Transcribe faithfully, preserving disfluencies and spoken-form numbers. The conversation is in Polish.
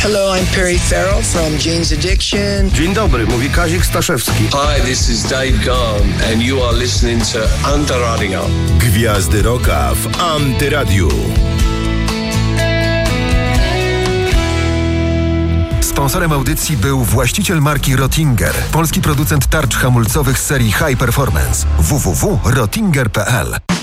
Hello, I'm Perry Farrell from Jane's Addiction. Dzień dobry, mówi Kazik Staszewski. Hi, this is Dave Gahan and you are listening to Antyradio. Gwiazdy Rocka w Antyradiu. Sponsorem audycji był właściciel marki Rottinger, polski producent tarcz hamulcowych z serii High Performance. w w w kropka rottinger kropka p l